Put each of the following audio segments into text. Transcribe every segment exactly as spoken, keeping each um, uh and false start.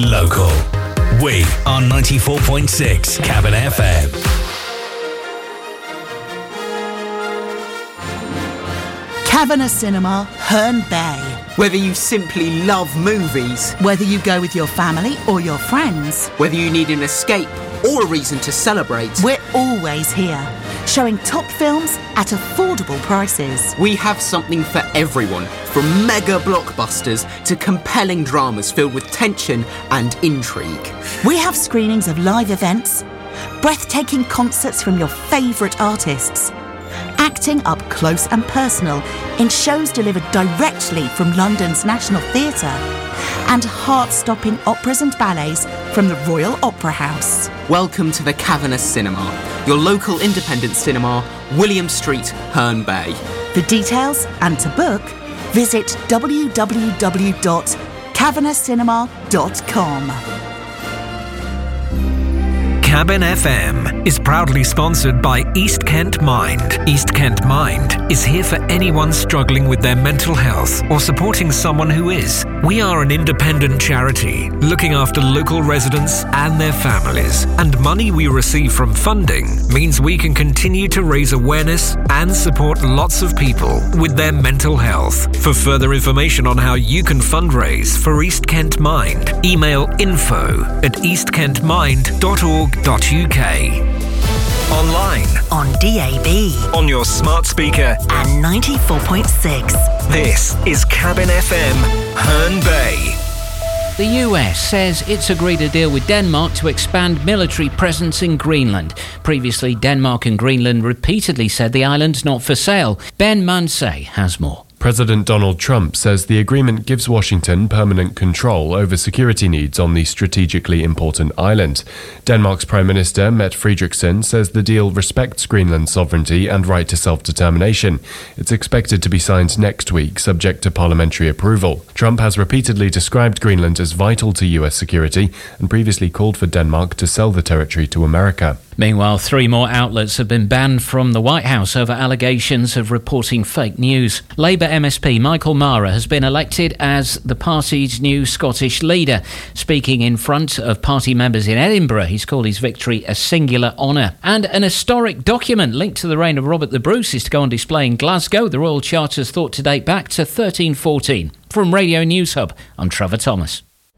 local. We are ninety-four point six Cavan F M. Kavanagh Cinema, Herne Bay. Whether you simply love movies, whether you go with your family or your friends, whether you need an escape or a reason to celebrate, we're always here, showing top films at affordable prices. We have something for everyone, from mega blockbusters to compelling dramas filled with tension and intrigue. We have screenings of live events, breathtaking concerts from your favourite artists, acting up close and personal in shows delivered directly from London's National Theatre, and heart-stopping operas and ballets from the Royal Opera House. Welcome to the Kavanagh Cinema, your local independent cinema, William Street, Herne Bay. For details and to book, visit w w w dot kavanagh cinema dot com. Cavan F M is proudly sponsored by East Kent Mind. East Kent Mind is here for anyone struggling with their mental health or supporting someone who is. We are an independent charity looking after local residents and their families, and money we receive from funding means we can continue to raise awareness and support lots of people with their mental health. For further information on how you can fundraise for East Kent Mind, email info at east kent mind dot org dot u k. Online, on D A B, on your smart speaker, and ninety-four point six. This is Cavan F M, Herne Bay. The U S says it's agreed a deal with Denmark to expand military presence in Greenland. Previously, Denmark and Greenland repeatedly said the island's not for sale. Ben Mansay has more. President Donald Trump says the agreement gives Washington permanent control over security needs on the strategically important island. Denmark's Prime Minister, Mette Frederiksen, says the deal respects Greenland's sovereignty and right to self-determination. It's expected to be signed next week, subject to parliamentary approval. Trump has repeatedly described Greenland as vital to U S security and previously called for Denmark to sell the territory to America. Meanwhile, three more outlets have been banned from the White House over allegations of reporting fake news. Labour M S P Michael Mara has been elected as the party's new Scottish leader. Speaking in front of party members in Edinburgh, he's called his victory a singular honour. And an historic document linked to the reign of Robert the Bruce is to go on display in Glasgow. The Royal Charter's thought to date back to thirteen fourteen. From Radio News Hub, I'm Trevor Thomas.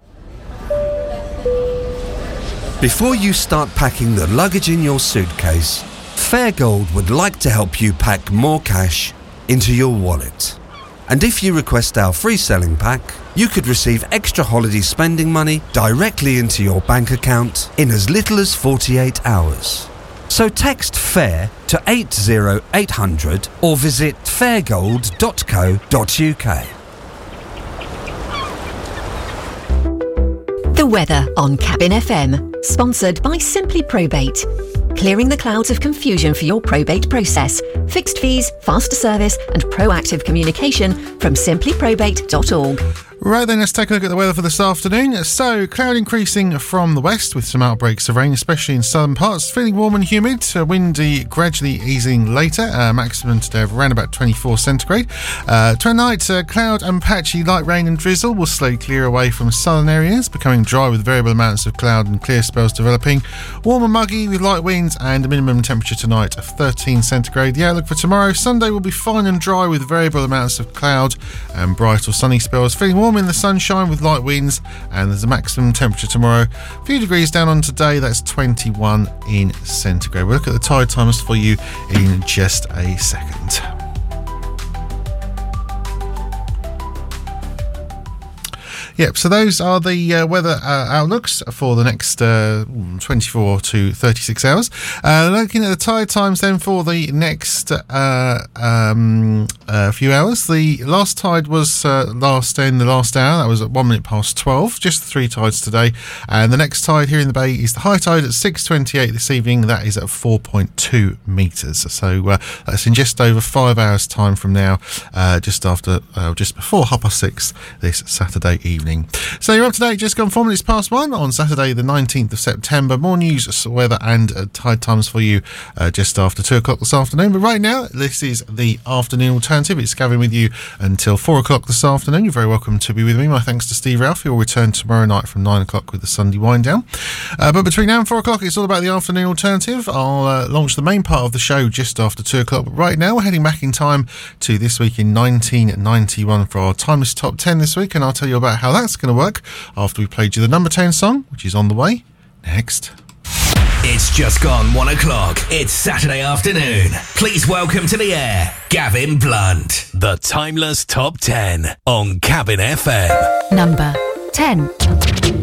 Before you start packing the luggage in your suitcase, Fairgold would like to help you pack more cash into your wallet. And if you request our free selling pack, you could receive extra holiday spending money directly into your bank account in as little as forty-eight hours. So text FAIR to eight zero eight hundred or visit fairgold dot co dot u k. The weather on Cavan F M, sponsored by Simply Probate. Clearing the clouds of confusion for your probate process. Fixed fees, faster service and proactive communication from simply probate dot org. Right then, let's take a look at the weather for this afternoon. So, cloud increasing from the west with some outbreaks of rain, especially in southern parts. Feeling warm and humid, uh, windy gradually easing later. Uh, maximum today of around about twenty-four centigrade. Uh, tonight, uh, cloud and patchy light rain and drizzle will slowly clear away from southern areas, becoming dry with variable amounts of cloud and clear spells developing. Warm and muggy with light winds and a minimum temperature tonight of thirteen centigrade. The outlook for tomorrow, Sunday, will be fine and dry with variable amounts of cloud and bright or sunny spells. Feeling warm in the sunshine with light winds, and there's a maximum temperature tomorrow a few degrees down on today, that's twenty-one in centigrade. We'll look at the tide timers for you in just a second. Yep, so those are the uh, weather uh, outlooks for the next uh, twenty-four to thirty-six hours. Uh, looking at the tide times then for the next uh, um, uh, few hours. The last tide was uh, last in the last hour. That was at one minute past twelve. Just the three tides today. And the next tide here in the bay is the high tide at six twenty-eight this evening. That is at four point two metres. So uh, that's in just over five hours' time from now, uh, just after, uh, just before half past six this Saturday evening. evening. So you're up to date, just gone four minutes past one on Saturday the nineteenth of September. More news, weather and uh, tide times for you uh, just after two o'clock this afternoon. But right now, this is the afternoon alternative. It's Gavin with you until four o'clock this afternoon. You're very welcome to be with me. My thanks to Steve Ralph. He'll return tomorrow night from nine o'clock with the Sunday wind down. Uh, but between now and four o'clock, it's all about the afternoon alternative. I'll uh, launch the main part of the show just after two o'clock. But right now, we're heading back in time to this week in nineteen ninety-one for our Timeless Top ten this week. And I'll tell you about how that's going to work after we played you the number ten song, which is on the way next. It's just gone one o'clock. It's Saturday afternoon. Please welcome to the air, Gavin Blunt. The Timeless Top ten on Cabin F M. Number ten.